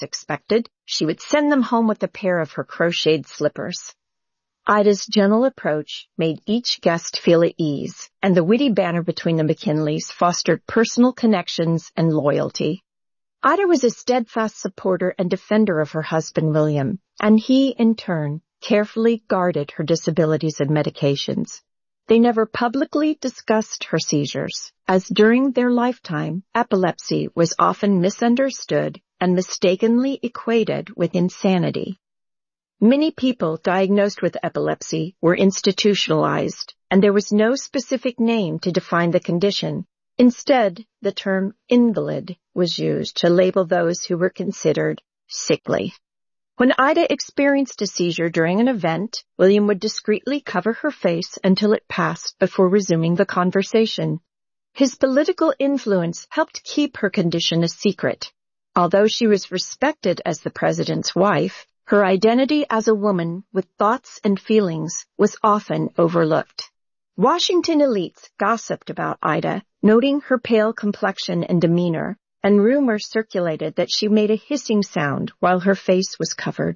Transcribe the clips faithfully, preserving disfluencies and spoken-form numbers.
guests expected, she would send them home with a pair of her crocheted slippers. Ida's gentle approach made each guest feel at ease, and the witty banter between the McKinleys fostered personal connections and loyalty. Ida was a steadfast supporter and defender of her husband, William, and he, in turn, carefully guarded her disabilities and medications. They never publicly discussed her seizures, as during their lifetime, epilepsy was often misunderstood and mistakenly equated with insanity. Many people diagnosed with epilepsy were institutionalized, and there was no specific name to define the condition. Instead, the term invalid was used to label those who were considered sickly. When Ida experienced a seizure during an event, William would discreetly cover her face until it passed before resuming the conversation. His political influence helped keep her condition a secret. Although she was respected as the president's wife, her identity as a woman with thoughts and feelings was often overlooked. Washington elites gossiped about Ida, noting her pale complexion and demeanor, and rumors circulated that she made a hissing sound while her face was covered.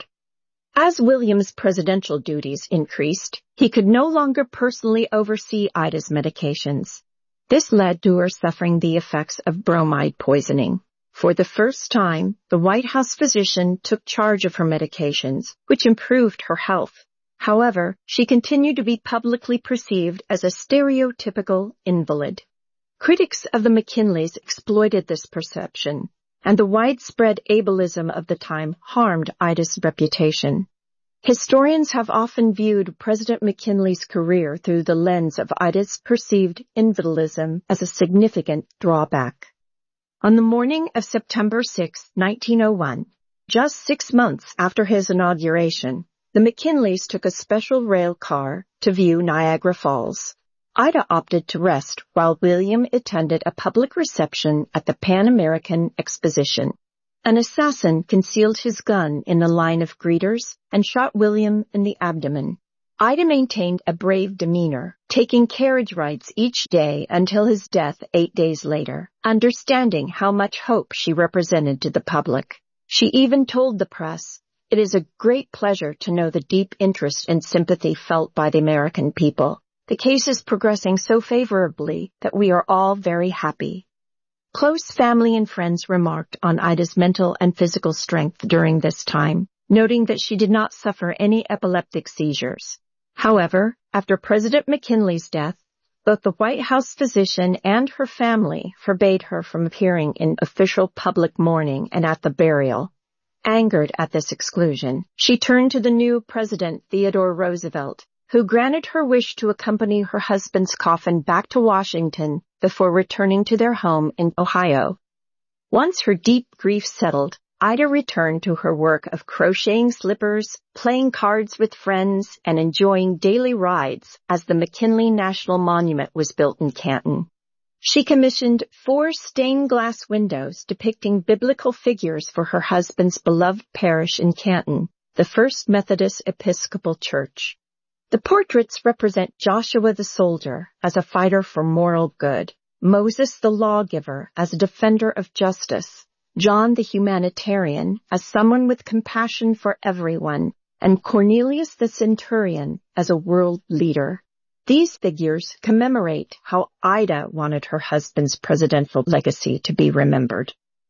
As William's presidential duties increased, he could no longer personally oversee Ida's medications. This led to her suffering the effects of bromide poisoning. For the first time, the White House physician took charge of her medications, which improved her health. However, she continued to be publicly perceived as a stereotypical invalid. Critics of the McKinleys exploited this perception, and the widespread ableism of the time harmed Ida's reputation. Historians have often viewed President McKinley's career through the lens of Ida's perceived invalidism as a significant drawback. On the morning of September sixth, nineteen oh one, just six months after his inauguration, the McKinleys took a special rail car to view Niagara Falls. Ida opted to rest while William attended a public reception at the Pan American Exposition. An assassin concealed his gun in the line of greeters and shot William in the abdomen. Ida maintained a brave demeanor, taking carriage rides each day until his death eight days later, understanding how much hope she represented to the public. She even told the press, "It is a great pleasure to know the deep interest and sympathy felt by the American people. The case is progressing so favorably that we are all very happy." Close family and friends remarked on Ida's mental and physical strength during this time, noting that she did not suffer any epileptic seizures. However, after President McKinley's death, both the White House physician and her family forbade her from appearing in official public mourning and at the burial. Angered at this exclusion, she turned to the new President Theodore Roosevelt, who granted her wish to accompany her husband's coffin back to Washington before returning to their home in Ohio. Once her deep grief settled, Ida returned to her work of crocheting slippers, playing cards with friends, and enjoying daily rides as the McKinley National Monument was built in Canton. She commissioned four stained glass windows depicting biblical figures for her husband's beloved parish in Canton, the First Methodist Episcopal Church. The portraits represent Joshua the soldier as a fighter for moral good, Moses the lawgiver as a defender of justice, John the humanitarian as someone with compassion for everyone, and Cornelius the centurion as a world leader. These figures commemorate how Ida wanted her husband's presidential legacy to be remembered.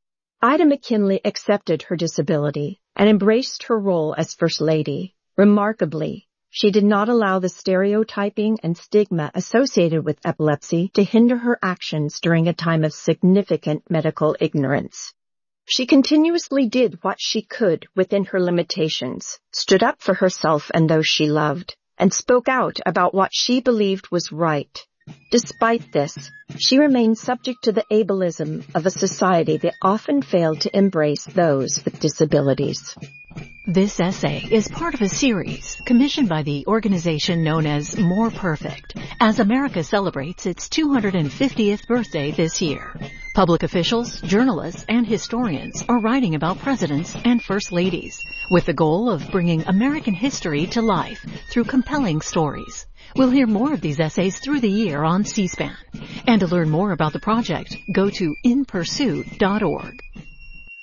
Ida McKinley accepted her disability and embraced her role as First Lady. Remarkably, she did not allow the stereotyping and stigma associated with epilepsy to hinder her actions during a time of significant medical ignorance. She continuously did what she could within her limitations, stood up for herself and those she loved, and spoke out about what she believed was right. Despite this, she remained subject to the ableism of a society that often failed to embrace those with disabilities. This essay is part of a series commissioned by the organization known as More Perfect, as America celebrates its two hundred fiftieth birthday this year. Public officials, journalists, and historians are writing about presidents and first ladies, with the goal of bringing American history to life through compelling stories. We'll hear more of these essays through the year on C SPAN. And to learn more about the project, go to in pursuit dot org.